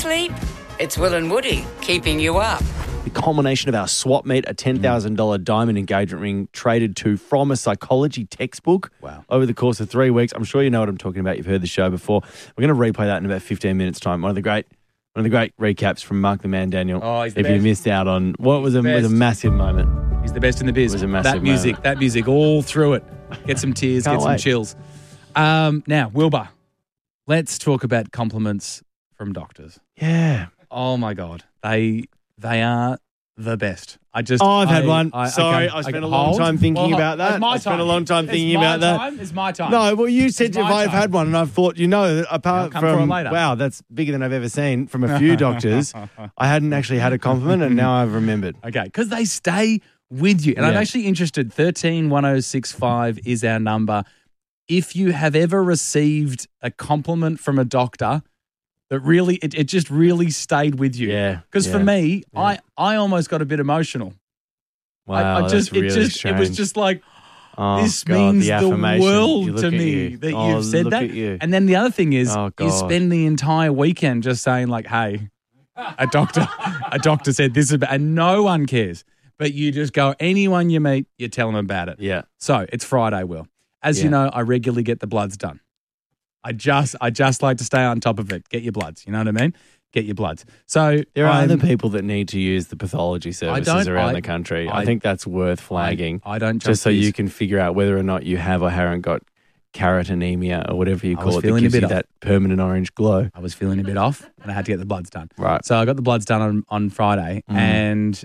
sleep? It's Will and Woody keeping you up. The culmination of our swap meet, a $10,000 diamond engagement ring traded to from a psychology textbook. Wow. Over the course of 3 weeks. I'm sure you know what I'm talking about. You've heard the show before. We're going to replay that in about 15 minutes' time. One of the great recaps from Mark the Man Daniel. Oh, he's the if you best. missed out on what was a massive moment. He's the best in the biz. It was a massive moment. That music all through it. Get some tears, Can't get some wait. chills. Now, Wilbur, let's talk about compliments from doctors. Yeah. Oh my God, they are the best. I've had one. Sorry, I spent a long time thinking about that. I spent a long time thinking about that. It's my time. No, well, you said It's if my I've time. had one, and I've thought, that apart come for it from, later. wow, that's bigger than I've ever seen from a few doctors, I hadn't actually had a compliment, and now I've remembered. Okay, because they stay with you. And I'm Yeah. actually interested. 131065 is our number. If you have ever received a compliment from a doctor that really, it just really stayed with you. Yeah. Because for yeah. me, Yeah. I almost got a bit emotional. Wow, that's really it was strange. just like, Oh, this God, means the affirmation. You world look to at me you. that Oh, you've said look that. at you. And then the other thing is, Oh, you God. spend the entire weekend just saying like, hey, a doctor said this about, and no one cares. But you just go, anyone you meet, you tell them about it. Yeah. So it's Friday, Will. As you Yeah. know, I regularly get the bloods done. I just like to stay on top of it. Get your bloods. You know what I mean? Get your bloods. So There are I'm- other people that need to use the pathology services around the country. I think that's worth flagging. I don't just so jump you can figure out whether or not you have or haven't got carotenoemia or whatever you I call was it that feeling a gives you bit off. that permanent orange glow. I was feeling a bit off and I had to get the bloods done. Right. So I got the bloods done on Friday and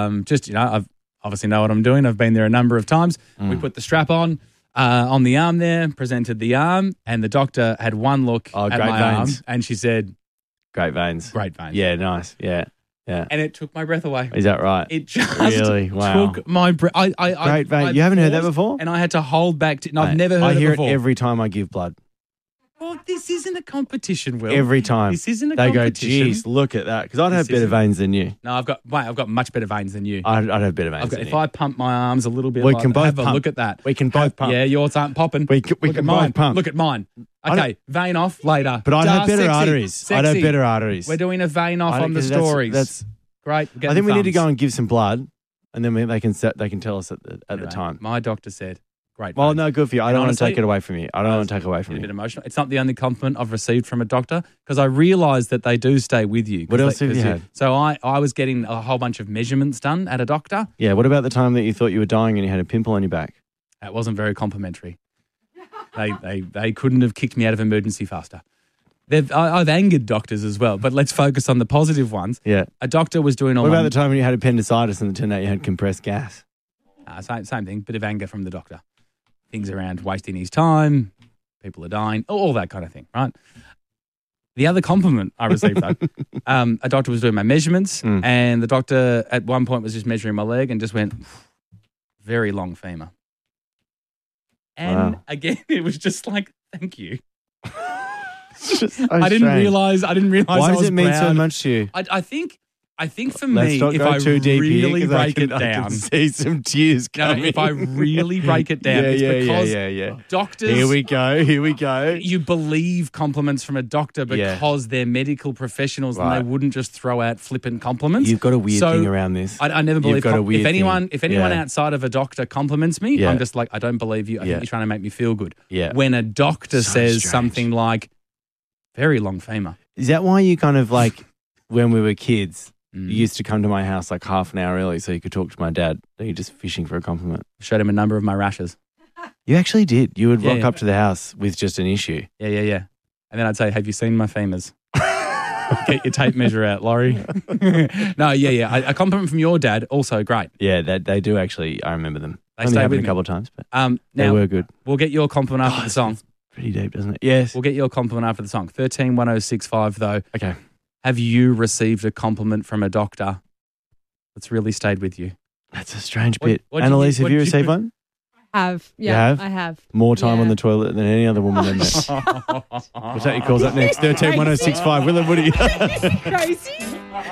I've obviously know what I'm doing. I've been there a number of times. We put the strap on the arm there, presented the arm, and the doctor had one look at great my arm veins. and she said, Great veins. great veins. Yeah, nice. Yeah. Yeah. And it took my breath away. Is that right? It just Really? Wow. took my breath. Great vein. You haven't heard that before? And I had to hold back. I've Mate, never heard I it hear before. it every time I give blood. Well, this isn't a competition, Will. Every time. This isn't a they go, competition. geez, look at that. Because I'd have This better isn't- veins than you. No, I've got much better veins than you. I'd have better veins than If you. I pump my arms a little bit, We like, can both have a pump. look at that. We can both pump. Yeah, yours aren't popping. We can Look at both mine. pump. Look at mine. I don't- Okay, vein off later. But I'd have better Sexy. arteries. I'd have Sexy. better arteries. We're doing a vein off on the 'cause that's- stories. That's. Great. I think we need to go and give some blood, and then they can tell us at the Anyway, time. My doctor said, great. Well, veins. no, good for you. I And don't want to honestly, take it away from you. I don't want to take it away from a bit you. emotional. It's not the only compliment I've received from a doctor because I realised that they do stay with you. What else have you had? So I was getting a whole bunch of measurements done at a doctor. Yeah. What about the time that you thought you were dying and you had a pimple on your back? That wasn't very complimentary. They couldn't have kicked me out of emergency faster. I've angered doctors as well, but let's focus on the positive ones. Yeah. A doctor was doing all What about my- the time when you had appendicitis and it turned out you had compressed gas? same thing, bit of anger from the doctor. Things around wasting his time, people are dying, all that kind of thing, right? The other compliment I received, though, a doctor was doing my measurements, and the doctor at one point was just measuring my leg and just went, very long femur. And Wow. again, it was just like, thank you. It's just so I didn't strange. realize. I Why was does it mean so proud. much to you? I think for Let's me, not if go I too deep here, really 'cause I break can- it I down, can see some tears no, coming. if I really break it down, it's because yeah. doctors. Here we go. You believe compliments from a doctor Yeah. because they're medical professionals Right. and they wouldn't just throw out flippant compliments. You've got a weird So, thing around this. I never You've believe got a weird if anyone thing. if anyone Yeah. outside of a doctor compliments me, Yeah. I'm just like, I don't believe you. I Yeah. think you're trying to make me feel good. Yeah. When a doctor So says strange. something like, very long femur. Is that why you kind of like, when we were kids, Mm. you used to come to my house like half an hour early so you could talk to my dad? Are you just fishing for a compliment? Showed him a number of my rashes. You actually did. You would Yeah, rock yeah. up to the house with just an issue. Yeah. And then I'd say, have you seen my femurs? Get your tape measure out, Laurie. No, yeah. A compliment from your dad, also great. Yeah, that they do actually. I remember them. They Only stay happened with a me. couple of times, but they Now, were good. we'll get your compliment after the song. Pretty deep, doesn't it? Yes. We'll get your compliment after the song. 131065, though. Okay. Have you received a compliment from a doctor that's really stayed with you? That's a strange What- bit. what'd you Annalise, get- have you what'd you received put- one? Have. You Yeah, have? I have. More time Yeah. on the toilet than any other woman in there. We'll take your calls up next. 131065, Will and Woody. Crazy.